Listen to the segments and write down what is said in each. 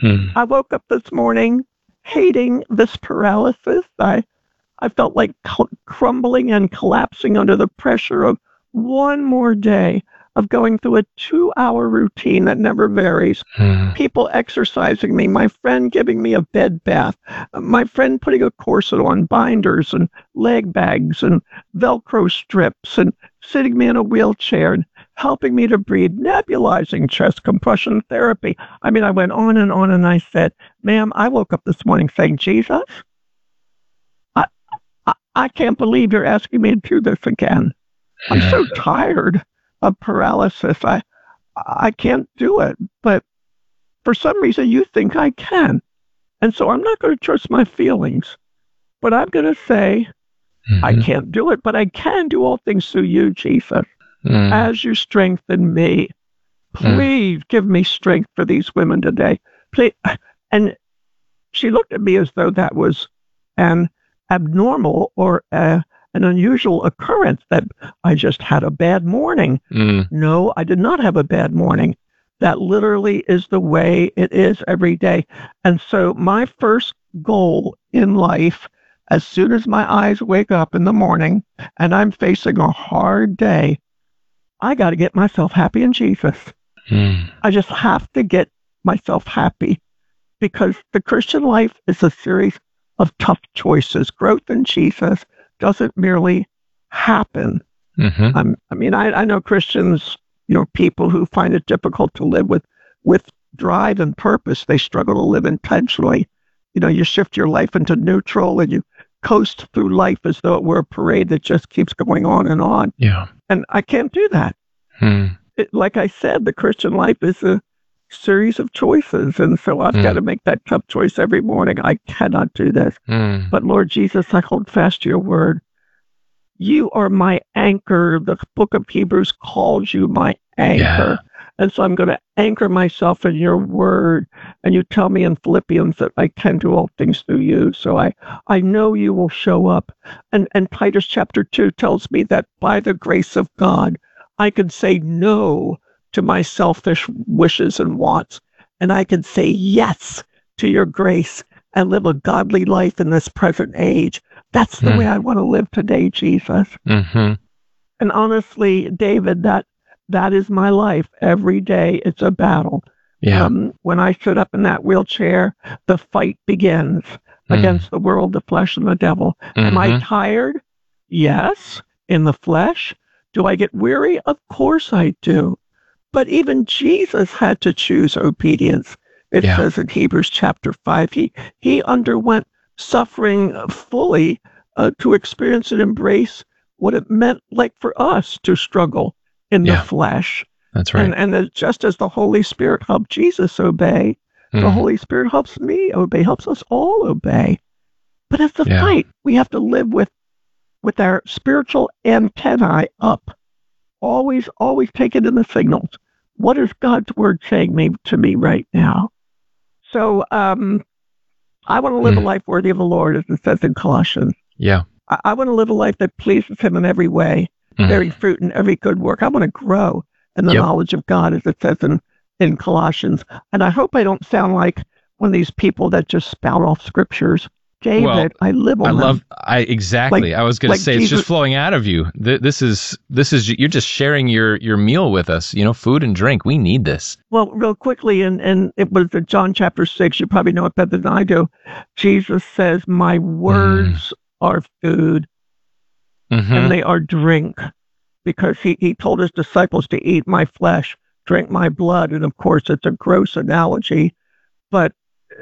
Hmm. I woke up this morning hating this paralysis. I felt like crumbling and collapsing under the pressure of one more day of going through a 2-hour routine that never varies. Hmm. People exercising me, my friend giving me a bed bath, my friend putting a corset on, binders and leg bags and Velcro strips, and sitting me in a wheelchair and helping me to breathe, nebulizing chest compression therapy. I mean, I went on, and I said, ma'am, I woke up this morning saying, Jesus, I can't believe you're asking me to do this again. I'm so tired of paralysis. I can't do it. But for some reason, you think I can. And so I'm not going to trust my feelings. But I'm going to say, I can't do it, but I can do all things through you, Jesus, as you strengthen me. Please give me strength for these women today. Please. And she looked at me as though that was an abnormal or an unusual occurrence, that I just had a bad morning. No, I did not have a bad morning. That literally is the way it is every day. And so my first goal in life, as soon as my eyes wake up in the morning and I'm facing a hard day, I got to get myself happy in Jesus. I just have to get myself happy, because the Christian life is a series of tough choices. Growth in Jesus doesn't merely happen. I know Christians, people who find it difficult to live with drive and purpose. They struggle to live intentionally. You shift your life into neutral and you coast through life as though it were a parade that just keeps going on and on. Yeah. And I can't do that. Like I said, the Christian life is a series of choices. And so I've got to make that tough choice every morning. I cannot do this. But Lord Jesus, I hold fast to your word. You are my anchor. The book of Hebrews calls you my anchor. And so I'm going to anchor myself in your word. And you tell me in Philippians that I can do all things through you. So I know you will show up. And Titus chapter 2 tells me that by the grace of God, I can say no to my selfish wishes and wants. And I can say yes to your grace and live a godly life in this present age. That's the way I want to live today, Jesus. And honestly, David, that is my life. Every day it's a battle. When I sit up in that wheelchair, the fight begins against the world, the flesh, and the devil. Am I tired? Yes, in the flesh. Do I get weary? Of course I do. But even Jesus had to choose obedience. It says in Hebrews chapter 5, he underwent suffering fully to experience and embrace what it meant like for us to struggle in the flesh. That's right. And just as the Holy Spirit helped Jesus obey, the Holy Spirit helps me obey, helps us all obey. But it's a fight. We have to live with our spiritual antennae up. Always take it in the signals. What is God's word saying to me right now? So I want to live a life worthy of the Lord, as it says in Colossians. I want to live a life that pleases him in every way, bearing fruit in every good work. I want to grow in the knowledge of God, as it says in Colossians. And I hope I don't sound like one of these people that just spout off scriptures. David, I live on them. Exactly. I was going to say, Jesus, it's just flowing out of you. This is you're just sharing your meal with us. Food and drink. We need this. Well, real quickly, and it was in John chapter 6. You probably know it better than I do. Jesus says, "My words are food, and they are drink," because he told his disciples to eat my flesh, drink my blood, and of course, it's a gross analogy, but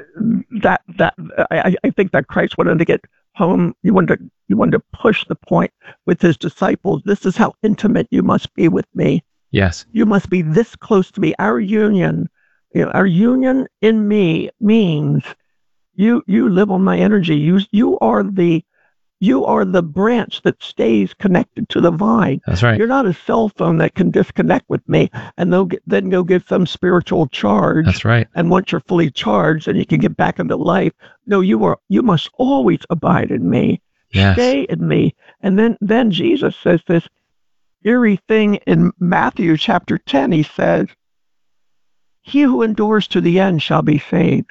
I think that Christ wanted to get home. You wanted to push the point with his disciples. This is how intimate you must be with me. Yes, you must be this close to me. Our union in me means you live on my energy. You are the branch that stays connected to the vine. That's right. You're not a cell phone that can disconnect with me and then go get some spiritual charge. That's right. And once you're fully charged, then you can get back into life. No, you must always abide in me. Yes. Stay in me. And then Jesus says this eerie thing in Matthew chapter 10. He says, "He who endures to the end shall be saved."